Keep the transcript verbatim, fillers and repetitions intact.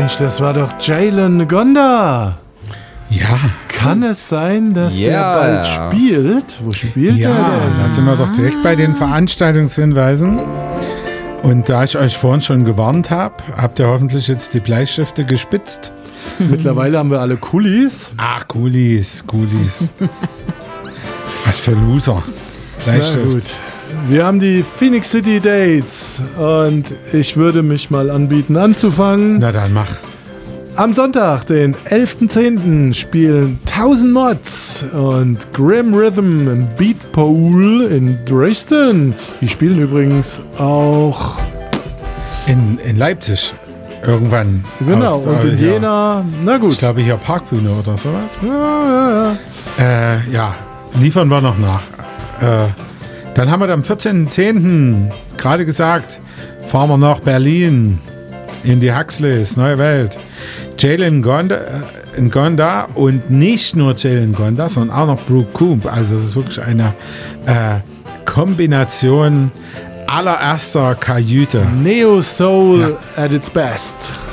Mensch, das war doch Jalen Gonda. Ja. Kann es sein, dass Yeah. der bald spielt? Wo spielt Ja, er denn? da sind wir doch direkt bei den Veranstaltungshinweisen. Und da ich euch vorhin schon gewarnt habe, habt ihr hoffentlich jetzt die Bleistifte gespitzt. Mittlerweile haben wir alle Kulis. Ach, Coolies, Coolies. Was für Loser. Na Bleistift. gut. Wir haben die Phoenix City Dates und ich würde mich mal anbieten anzufangen. Na dann mach. Am Sonntag, den elften zehnten spielen tausend Mods und Grim Rhythm im Beat Pool in Dresden. Die spielen übrigens auch... In, in Leipzig. Irgendwann. Genau, Auf- und in ja. Jena... Na gut. Ich glaube hier Parkbühne oder sowas. Ja, ja, ja. Äh, ja, liefern wir noch nach. Äh, dann haben wir am vierzehnten zehnten gerade gesagt, fahren wir nach Berlin in die Huxleys, Neue Welt. Jalen Gonda, äh, Gonda und nicht nur Jalen Gonda, sondern auch noch Brooke Coombe. Also es ist wirklich eine äh, Kombination allererster Kajüte. Neo Soul Ja. at its best.